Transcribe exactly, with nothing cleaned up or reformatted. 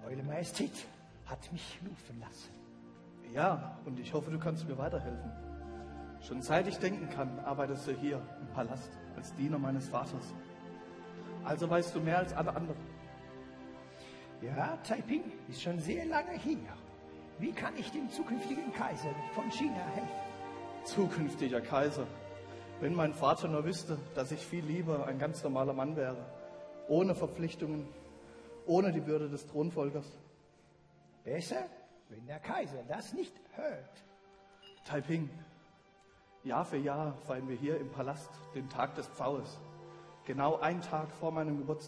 Eure Majestät hat mich rufen lassen. Ja, und ich hoffe, du kannst mir weiterhelfen. Schon seit ich denken kann, arbeitest du hier im Palast als Diener meines Vaters. Also weißt du mehr als alle anderen. Ja, Taiping ist schon sehr lange hier. Wie kann ich dem zukünftigen Kaiser von China helfen? Zukünftiger Kaiser. Wenn mein Vater nur wüsste, dass ich viel lieber ein ganz normaler Mann wäre. Ohne Verpflichtungen, ohne die Bürde des Thronfolgers. Besser, wenn der Kaiser das nicht hört. Taiping, Jahr für Jahr feiern wir hier im Palast den Tag des Pfaues. Genau einen Tag vor meinem Geburtstag.